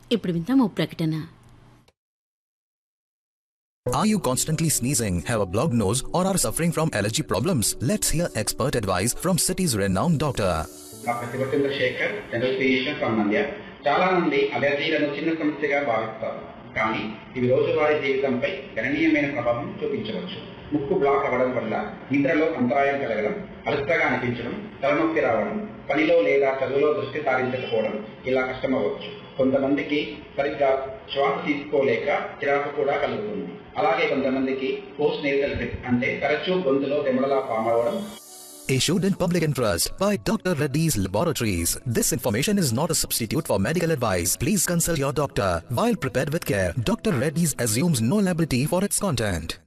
ఇప్పుడు విందాం ఓ ప్రకటన. Are you constantly sneezing, have a blocked nose, or are suffering from allergy problems? Let's hear expert advice from city's renowned doctor. Doctor శివచంద్రశేఖర్, general physician from నంద్య. చాలా మంది అలర్జీలను చిన్న సమస్యగా భావిస్తారు, కానీ ఇవి రోజువారీ జీవితంపై గణనీయమైన ప్రభావం చూపించవచ్చు. ముక్కు బ్లాక్ అవ్వడం వల్ల నిద్రలో అంతరాయం కలగడం, అలసటగా అనిపించడం, తలనొప్పి రావడం, పనిలో లేదా చదువులో దృష్టి సారించకపోవడం ఇలా కష్టమవ్వచ్చు. కొంతమందికి సరిగ్గా శ్వాస తీసుకోలేక చిరాకు కూడా కలుగుతుంది. అలాగే కొంతమందికి పోస్ట్ నేసల్ బ్రీత్ అంటే తరచూ గొంతులో దెమడలా ఫామ్ అవ్వడం. Issued in public interest by Dr. Reddy's Laboratories. This information is not a substitute for medical advice. Please consult your doctor. While prepared with care, Dr. Reddy's assumes no liability for its content.